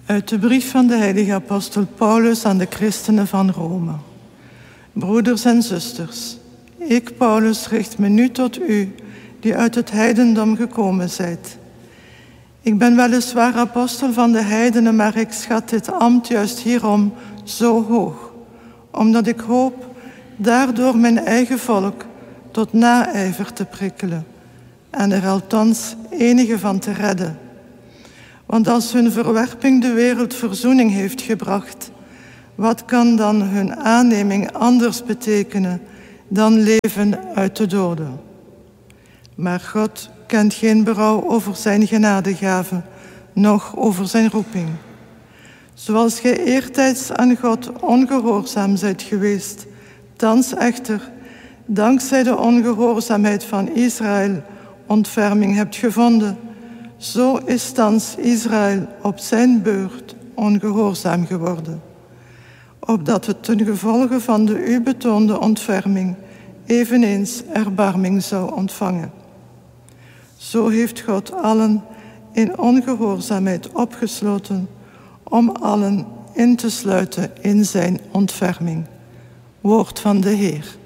Uit de brief van de heilige apostel Paulus aan de christenen van Rome. Broeders en zusters, ik, Paulus, richt me nu tot u, die uit het heidendom gekomen zijt. Ik ben weliswaar apostel van de heidenen, maar ik schat dit ambt juist hierom zo hoog, omdat ik hoop daardoor mijn eigen volk tot naijver te prikkelen en er althans enige van te redden. Want als hun verwerping de wereld verzoening heeft gebracht, wat kan dan hun aanneming anders betekenen dan leven uit de doden? Maar God kent geen berouw over zijn genadegave, noch over zijn roeping. Zoals gij eertijds aan God ongehoorzaam zijt geweest, thans echter, dankzij de ongehoorzaamheid van Israël, ontferming hebt gevonden, zo is thans Israël op zijn beurt ongehoorzaam geworden, opdat het ten gevolge van de u betoonde ontferming eveneens erbarming zou ontvangen. Zo heeft God allen in ongehoorzaamheid opgesloten, om allen in te sluiten in zijn ontferming. Woord van de Heer.